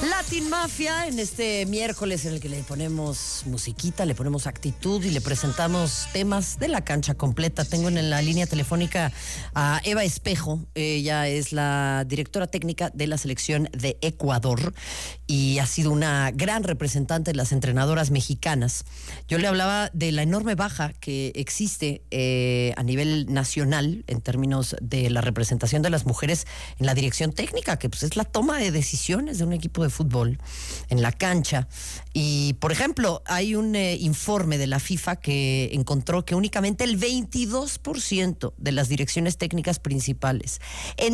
Latin Mafia en este miércoles en el que le ponemos musiquita, le ponemos actitud y le presentamos temas de la cancha completa. Tengo en la línea telefónica a Eva Espejo. Ella es la directora técnica de la selección de Ecuador y ha sido una gran representante de las entrenadoras mexicanas. Yo le hablaba de la enorme baja que existe a nivel nacional en términos de la representación de las mujeres en la dirección técnica, que pues es la toma de decisiones de un equipo de fútbol en la cancha. Y, por ejemplo, hay un informe de la FIFA que encontró que únicamente el 22% de las direcciones técnicas principales en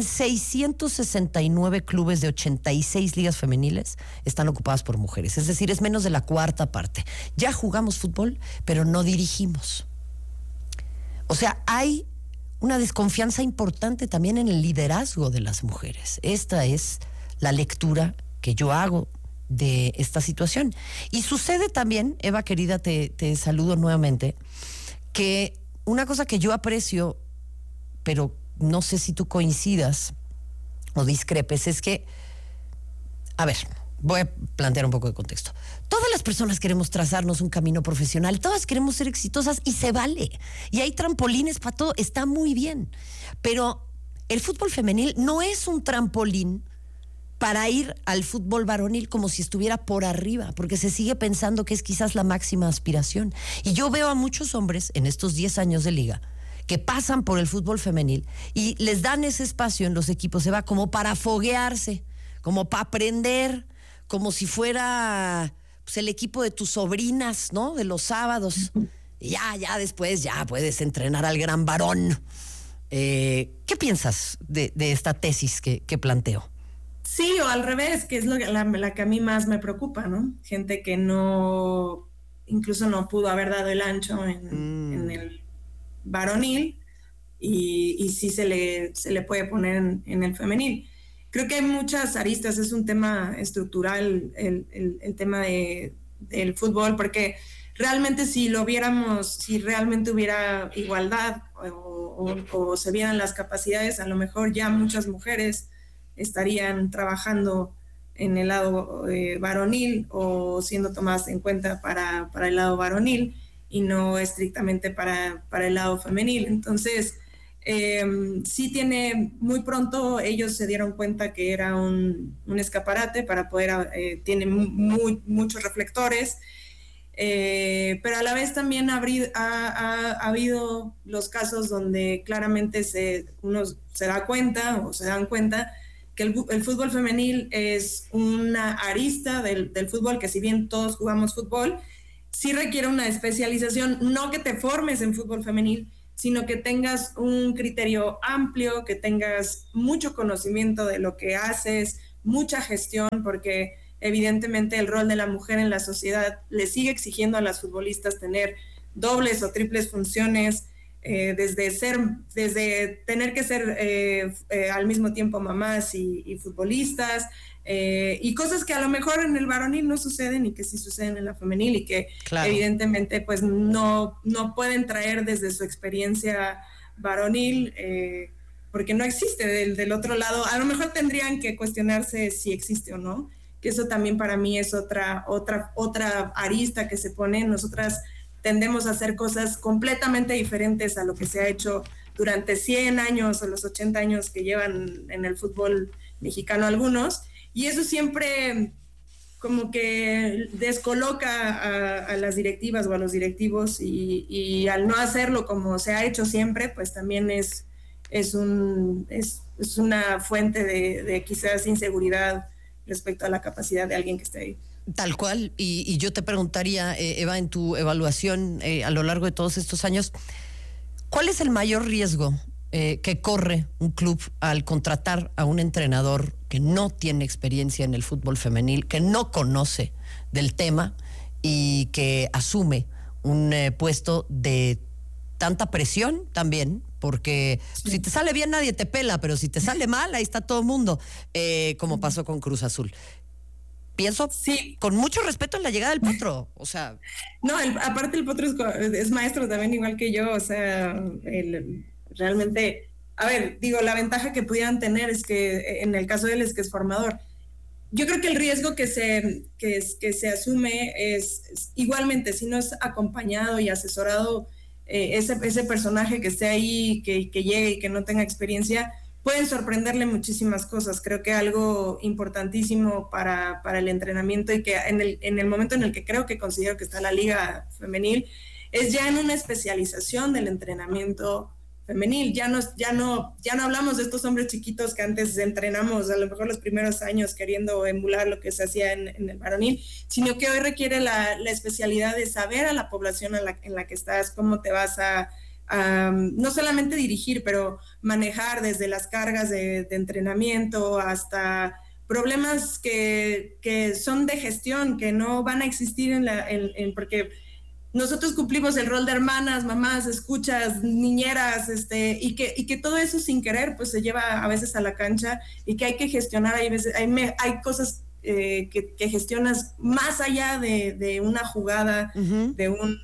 669 clubes de 86 ligas femeniles están ocupadas por mujeres. Es decir, es menos de la cuarta parte. Ya jugamos fútbol, pero no dirigimos. O sea, hay una desconfianza importante también en el liderazgo de las mujeres. Esta es la lectura que yo hago de esta situación. Y sucede también, Eva querida, te saludo nuevamente, que una cosa que yo aprecio, pero no sé si tú coincidas o discrepes, es que, a ver, voy a plantear un poco de contexto. Todas las personas queremos trazarnos un camino profesional, todas queremos ser exitosas y se vale. Y hay trampolines para todo, está muy bien. Pero el fútbol femenil no es un trampolín para ir al fútbol varonil como si estuviera por arriba, porque se sigue pensando que es quizás la máxima aspiración. Y yo veo a muchos hombres en estos 10 años de liga que pasan por el fútbol femenil y les dan ese espacio en los equipos, se va como para foguearse, como para aprender, como si fuera pues, el equipo de tus sobrinas, ¿no? De los sábados. Y ya después ya puedes entrenar al gran varón. ¿Qué piensas de esta tesis que planteo? Sí, o al revés, que es la que a mí más me preocupa, ¿no? Gente que no, incluso no pudo haber dado el ancho en el varonil y sí se le puede poner en el femenil. Creo que hay muchas aristas, es un tema estructural el tema del fútbol, porque realmente si lo viéramos, si realmente hubiera igualdad o se vieran las capacidades, a lo mejor ya muchas mujeres estarían trabajando en el lado varonil o siendo tomadas en cuenta para el lado varonil y no estrictamente para el lado femenil. Entonces, sí tiene, muy pronto ellos se dieron cuenta que era un escaparate para poder, tiene muchos reflectores, pero a la vez también ha habido los casos donde claramente uno se da cuenta o se dan cuenta que el fútbol femenil es una arista del fútbol, que si bien todos jugamos fútbol, sí requiere una especialización, no que te formes en fútbol femenil, sino que tengas un criterio amplio, que tengas mucho conocimiento de lo que haces, mucha gestión, porque evidentemente el rol de la mujer en la sociedad le sigue exigiendo a las futbolistas tener dobles o triples funciones, desde tener que ser al mismo tiempo mamás y futbolistas, y cosas que a lo mejor en el varonil no suceden y que sí suceden en la femenil y que claro, evidentemente pues no pueden traer desde su experiencia varonil, porque no existe del otro lado. A lo mejor tendrían que cuestionarse si existe o no, que eso también para mí es otra arista que se pone. Nosotras tendemos a hacer cosas completamente diferentes a lo que se ha hecho durante 100 años o los 80 años que llevan en el fútbol mexicano algunos, y eso siempre como que descoloca a las directivas o a los directivos, y al no hacerlo como se ha hecho siempre, pues también es una fuente de quizás inseguridad respecto a la capacidad de alguien que esté ahí. Tal cual, y yo te preguntaría, Eva, en tu evaluación a lo largo de todos estos años, ¿cuál es el mayor riesgo que corre un club al contratar a un entrenador que no tiene experiencia en el fútbol femenil, que no conoce del tema y que asume un puesto de tanta presión también? Porque sí, si te sale bien nadie te pela, pero si te sale mal, ahí está todo el mundo, como pasó con Cruz Azul. Pienso sí, con mucho respeto en la llegada del Potro, o sea... No, aparte el Potro es maestro también, igual que yo, o sea, realmente, a ver, digo, la ventaja que pudieran tener es que, en el caso de él, es que es formador. yo creo que el riesgo que se asume es igualmente, si no es acompañado y asesorado, ese personaje que esté ahí, que llegue y que no tenga experiencia, pueden sorprenderle muchísimas cosas. Creo que algo importantísimo para el entrenamiento y que en el momento en el que considero que está la liga femenil, es ya en una especialización del entrenamiento femenil. Ya no hablamos de estos hombres chiquitos que antes entrenamos, a lo mejor los primeros años queriendo emular lo que se hacía en el varonil, sino que hoy requiere la especialidad de saber a la población en la que estás, cómo te vas a no solamente dirigir, pero manejar desde las cargas de entrenamiento hasta problemas que son de gestión, que no van a existir porque nosotros cumplimos el rol de hermanas, mamás, escuchas, niñeras, y que todo eso sin querer pues se lleva a veces a la cancha y que hay que gestionar. Hay cosas que gestionas más allá de una jugada, Uh-huh. de un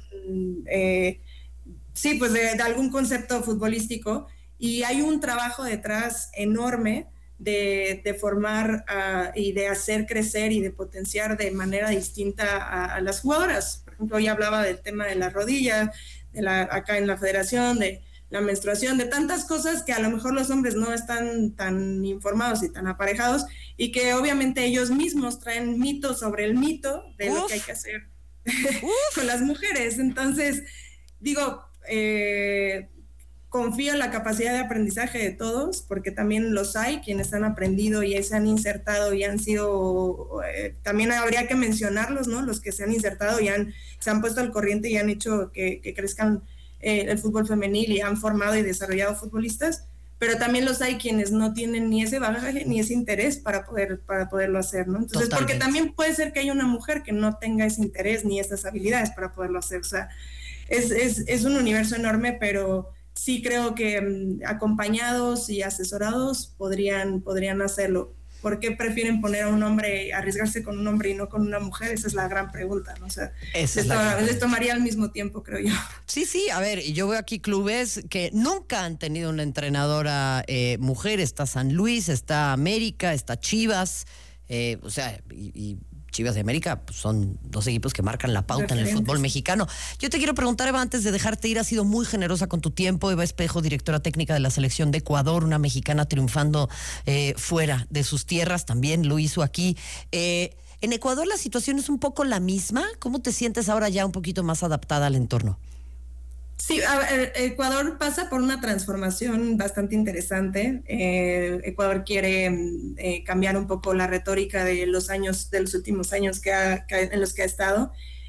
sí, pues de algún concepto futbolístico, y hay un trabajo detrás enorme de formar y de hacer crecer y de potenciar de manera distinta a las jugadoras. Por ejemplo, hoy hablaba del tema de la rodilla, acá en la federación, de la menstruación, de tantas cosas que a lo mejor los hombres no están tan informados y tan aparejados, y que obviamente ellos mismos traen mitos sobre el mito de lo que hay que hacer con las mujeres. Entonces, digo, confío en la capacidad de aprendizaje de todos, porque también los hay quienes han aprendido y se han insertado y han sido, también habría que mencionarlos, ¿no? Los que se han insertado y se han puesto al corriente y han hecho que crezcan el fútbol femenil y han formado y desarrollado futbolistas, pero también los hay quienes no tienen ni ese bagaje ni ese interés para poderlo hacer, ¿no? Entonces, totalmente. Porque también puede ser que haya una mujer que no tenga ese interés ni esas habilidades para poderlo hacer. O sea, es un universo enorme, pero sí creo que acompañados y asesorados podrían hacerlo. ¿Por qué prefieren poner a un hombre, arriesgarse con un hombre y no con una mujer? Esa es la gran pregunta, ¿no? O sea, les tomaría al mismo tiempo, creo yo. Sí, yo veo aquí clubes que nunca han tenido una entrenadora mujer. Está San Luis, está América, está Chivas, y Chivas de América pues son dos equipos que marcan la pauta en el fútbol mexicano. Yo te quiero preguntar, Eva, antes de dejarte ir, has sido muy generosa con tu tiempo. Eva Espejo, directora técnica de la selección de Ecuador, una mexicana triunfando fuera de sus tierras, también lo hizo aquí. En Ecuador la situación es un poco la misma. ¿Cómo te sientes ahora ya un poquito más adaptada al entorno? Sí, Ecuador pasa por una transformación bastante interesante. Ecuador quiere cambiar un poco la retórica de los últimos años en los que ha estado.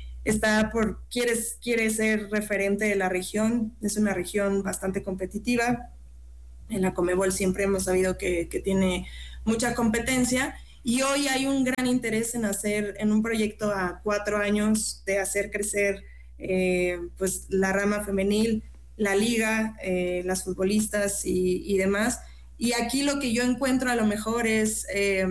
Quiere ser referente de la región. Es una región bastante competitiva. En la Conmebol siempre hemos sabido que tiene mucha competencia, y hoy hay un gran interés en un proyecto a 4 años de hacer crecer pues la rama femenil, la liga, las futbolistas y demás. Y aquí lo que yo encuentro a lo mejor es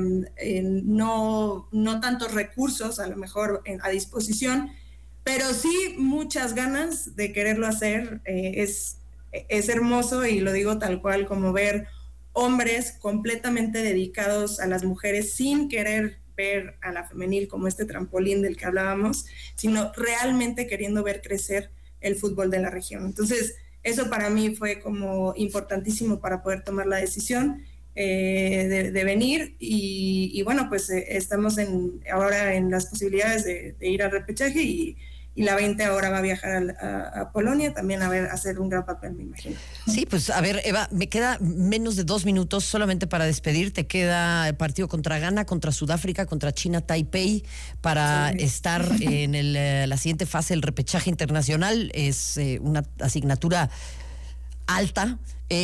no tantos recursos a lo mejor a disposición, pero sí muchas ganas de quererlo hacer. Es hermoso, y lo digo tal cual, como ver hombres completamente dedicados a las mujeres sin querer ver a la femenil como este trampolín del que hablábamos, sino realmente queriendo ver crecer el fútbol de la región. Entonces, eso para mí fue como importantísimo para poder tomar la decisión de venir, y bueno, pues estamos ahora en las posibilidades de ir al repechaje, y la 20 ahora va a viajar a Polonia también a hacer un gran papel, me imagino. Sí, pues a ver, Eva, me queda menos de 2 minutos solamente para despedirte. Queda el partido contra Ghana, contra Sudáfrica, contra China Taipei para estar en la siguiente fase del repechaje internacional. Es una asignatura alta.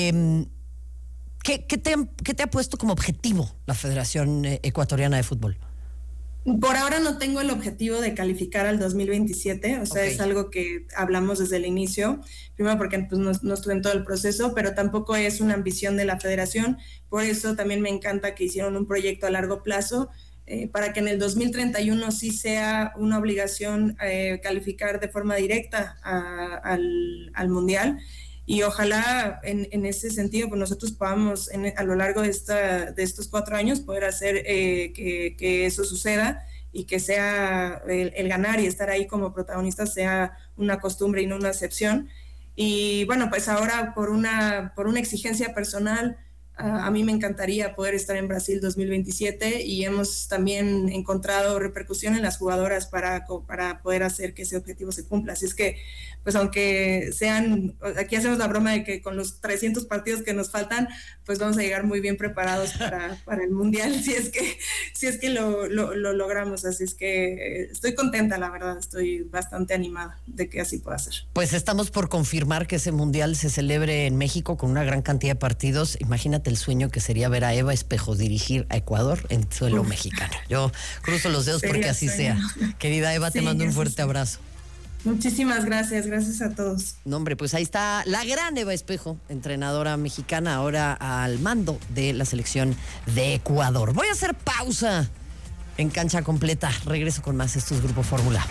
¿Qué te ha puesto como objetivo la Federación Ecuatoriana de Fútbol? Por ahora no tengo el objetivo de calificar al 2027, o sea, es algo que hablamos desde el inicio, primero porque pues, no estuve en todo el proceso, pero tampoco es una ambición de la federación. Por eso también me encanta que hicieron un proyecto a largo plazo, para que en el 2031 sí sea una obligación calificar de forma directa al Mundial. Y ojalá en ese sentido pues nosotros podamos a lo largo de estos 4 años poder hacer que eso suceda y que sea el ganar y estar ahí como protagonistas sea una costumbre y no una excepción. Y bueno, pues ahora por una exigencia personal, a mí me encantaría poder estar en Brasil 2027 y hemos también encontrado repercusión en las jugadoras para poder hacer que ese objetivo se cumpla. Así es que, pues aunque aquí hacemos la broma de que con los 300 partidos que nos faltan, pues vamos a llegar muy bien preparados para el Mundial, si es que lo logramos. Así es que estoy contenta, la verdad, estoy bastante animada de que así pueda ser. Pues estamos por confirmar que ese Mundial se celebre en México con una gran cantidad de partidos. Imagínate el sueño que sería ver a Eva Espejo dirigir a Ecuador en suelo mexicano. Yo cruzo los dedos porque así sea. Querida Eva, te mando un fuerte abrazo. Muchísimas gracias a todos. No, hombre, pues ahí está la gran Eva Espejo, entrenadora mexicana, ahora al mando de la selección de Ecuador. Voy a hacer pausa en Cancha Completa. Regreso con más. Esto es Grupo Fórmula.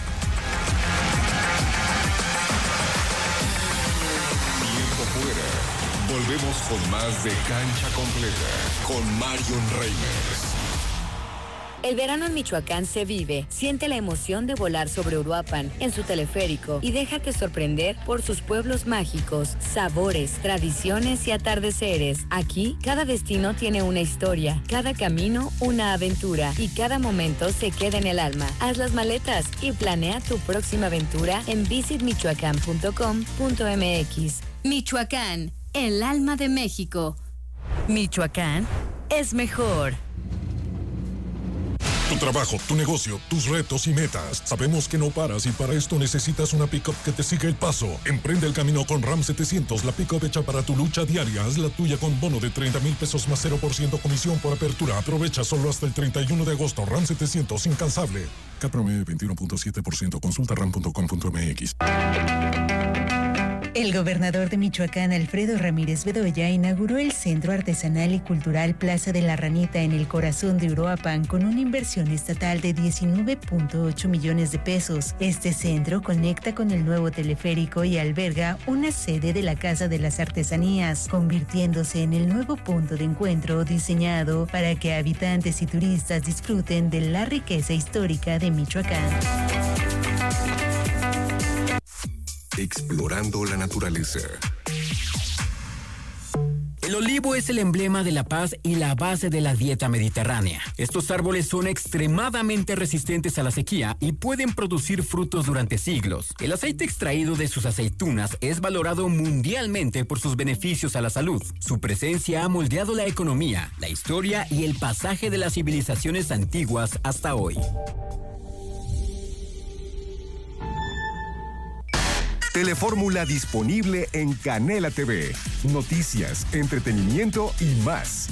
Volvemos con más de Cancha Completa con Marion Reimers. El verano en Michoacán se vive. Siente la emoción de volar sobre Uruapan en su teleférico y déjate sorprender por sus pueblos mágicos, sabores, tradiciones y atardeceres. Aquí, cada destino tiene una historia, cada camino una aventura y cada momento se queda en el alma. Haz las maletas y planea tu próxima aventura en visitmichoacán.com.mx. Michoacán, el alma de México. Michoacán es mejor. Tu trabajo, tu negocio, tus retos y metas. Sabemos que no paras y para esto necesitas una pick-up que te siga el paso. Emprende el camino con Ram 700, la pick-up hecha para tu lucha diaria. Haz la tuya con bono de 30,000 pesos más 0% comisión por apertura. Aprovecha solo hasta el 31 de agosto. Ram 700, incansable. CAT promedio 21.7%. Consulta ram.com.mx. El gobernador de Michoacán, Alfredo Ramírez Bedoya, inauguró el Centro Artesanal y Cultural Plaza de la Ranita en el corazón de Uruapan con una inversión estatal de 19.8 millones de pesos. Este centro conecta con el nuevo teleférico y alberga una sede de la Casa de las Artesanías, convirtiéndose en el nuevo punto de encuentro diseñado para que habitantes y turistas disfruten de la riqueza histórica de Michoacán. Explorando la naturaleza. El olivo es el emblema de la paz y la base de la dieta mediterránea. Estos árboles son extremadamente resistentes a la sequía y pueden producir frutos durante siglos. El aceite extraído de sus aceitunas es valorado mundialmente por sus beneficios a la salud. Su presencia ha moldeado la economía, la historia y el pasaje de las civilizaciones antiguas hasta hoy. Telefórmula disponible en Canela TV. Noticias, entretenimiento y más.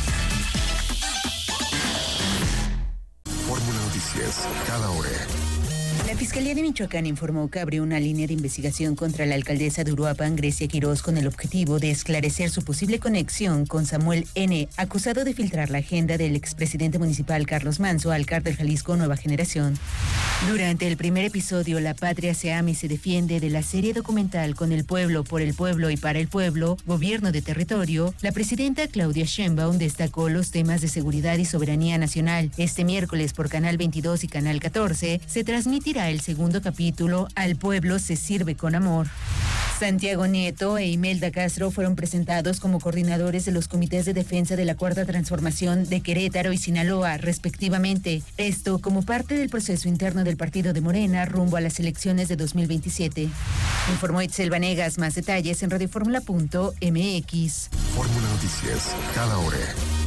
Fórmula Noticias, cada hora. La Fiscalía de Michoacán informó que abrió una línea de investigación contra la alcaldesa de Uruapan, Grecia Quiroz, con el objetivo de esclarecer su posible conexión con Samuel N., acusado de filtrar la agenda del expresidente municipal Carlos Manzo al Cártel Jalisco Nueva Generación. Durante el primer episodio, La Patria se ama y se defiende, de la serie documental Con el pueblo, por el pueblo y para el pueblo, Gobierno de Territorio, la presidenta Claudia Sheinbaum destacó los temas de seguridad y soberanía nacional. Este miércoles por Canal 22 y Canal 14 se transmitirá el segundo capítulo, Al pueblo se sirve con amor. Santiago Nieto e Imelda Castro fueron presentados como coordinadores de los comités de defensa de la Cuarta Transformación de Querétaro y Sinaloa, respectivamente. Esto como parte del proceso interno del partido de Morena rumbo a las elecciones de 2027. Informó Itzel Vanegas. Más detalles en radioformula.mx. Fórmula Noticias, cada hora.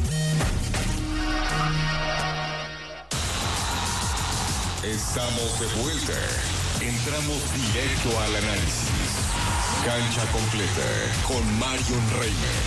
Estamos de vuelta. Entramos directo al análisis. Cancha Completa con Marion Reimers.